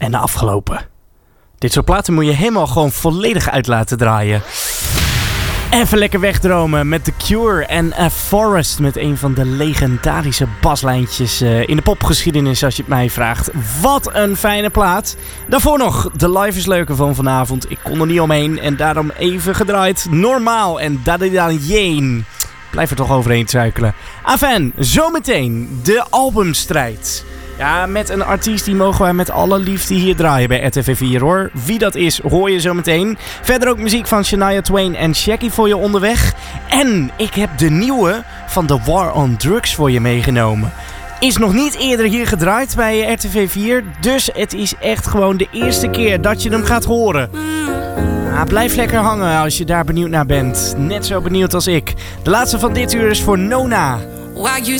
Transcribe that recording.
en de afgelopen. Dit soort platen moet je helemaal gewoon volledig uit laten draaien. Even lekker wegdromen met The Cure en A Forest met een van de legendarische baslijntjes in de popgeschiedenis als je het mij vraagt. Wat een fijne plaat. Daarvoor nog de Live is Leuker van vanavond. Ik kon er niet omheen en daarom even gedraaid. Normaal en Dadidan Jane. Blijf er toch overheen struikelen. Afijn, zometeen de albumstrijd. Ja, met een artiest die mogen wij met alle liefde hier draaien bij RTV 4 hoor. Wie dat is, hoor je zo meteen. Verder ook muziek van Shania Twain en Shaggy voor je onderweg. En ik heb de nieuwe van The War on Drugs voor je meegenomen. Is nog niet eerder hier gedraaid bij RTV 4. Dus het is echt gewoon de eerste keer dat je hem gaat horen. Blijf lekker hangen als je daar benieuwd naar bent. Net zo benieuwd als ik. De laatste van dit uur is voor Nona.